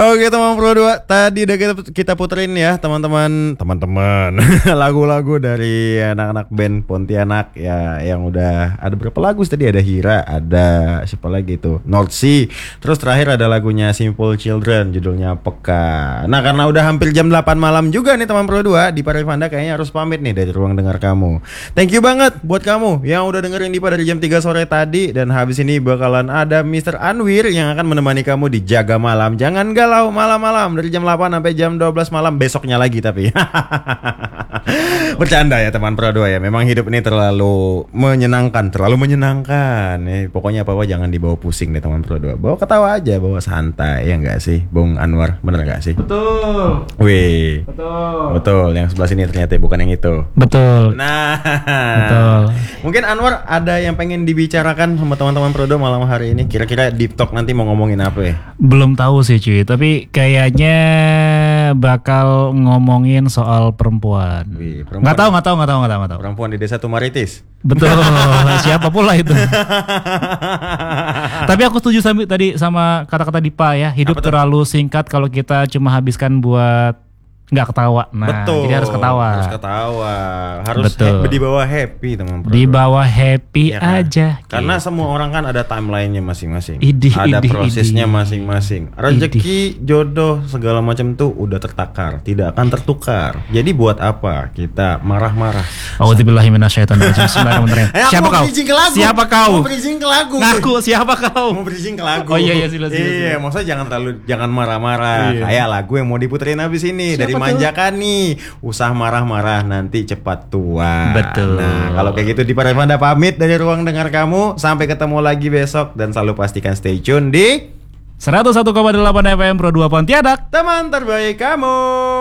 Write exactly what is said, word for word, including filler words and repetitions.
Oke teman Pro dua, tadi udah kita, kita puterin ya teman-teman Teman-teman lagu-lagu dari anak-anak band Pontianak ya, yang udah ada berapa lagu tadi, ada Hira, ada siapa lagi itu, North Sea. Terus terakhir ada lagunya Simple Children, judulnya Peka. Nah karena udah hampir jam delapan malam juga nih teman Pro dua, Dipa Revanda kayaknya harus pamit nih dari ruang dengar kamu. Thank you banget buat kamu yang udah dengerin Dipa dari jam tiga sore tadi. Dan habis ini bakalan ada Mister Anwir yang akan menemani kamu di Jaga Malam. Jangan galau malam-malam dari jam delapan sampai jam dua belas malam, besoknya lagi tapi. Bercanda ya teman Pro dua ya. Memang hidup ini terlalu menyenangkan, terlalu menyenangkan. Eh, pokoknya apa-apa jangan dibawa pusing deh teman Pro dua. Bawa ketawa aja, bawa santai ya enggak sih, Bung Anwar? Bener enggak sih? Betul. Wih. Betul. Betul, yang sebelah sini ternyata bukan yang itu. Betul. Nah. Betul. Mungkin Anwar ada yang pengen dibicarakan sama teman-teman Pro dua malam hari ini. Kira-kira Deep Talk nanti mau ngomongin apa ya? Belum tahu sih cuy, tapi kayaknya bakal ngomongin soal perempuan. Wih, perempuan. Nggak tahu, nggak tahu, nggak tahu, nggak tahu, nggak tahu. Perempuan di Desa Tumaritis. Betul. Siapa pula itu? Tapi aku setuju sama, tadi sama kata-kata Dipa ya. Hidup terlalu singkat kalau kita cuma habiskan buat nggak ketawa. Nah, betul. jadi harus ketawa. Harus ketawa. Harus Betul. happy, di bawah happy teman Pro. Di bawah happy Ya kan? aja. Karena gitu. semua orang kan ada timelinenya masing-masing. Idih, ada idih, prosesnya idih. masing-masing. Rezeki, jodoh, segala macam tuh udah tertakar, tidak akan tertukar. Jadi buat apa kita marah-marah? Auzubillahi minasyaitonir rajim. Bismillahirrahmanirrahim. Eh, aku Siapa mau kau? bridging ke lagu. Siapa kau? Mau bridging ke lagu. Ngaku siapa kau? Mau bridging ke lagu. Oh iya iya sila sila. Iya, maksudnya jangan terlalu jangan marah-marah. Iya. Kayak lagu yang mau diputerin habis ini. Siapa Dari tuh? Manjakani. Usah marah-marah nanti cepat tua. Betul. Nah, kalau kayak gitu Dipa Revanda pamit dari ruang dengar kamu. Sampai ketemu lagi besok dan selalu pastikan stay tune di seratus satu koma delapan F M Pro dua Pontianak. teman terbaik kamu.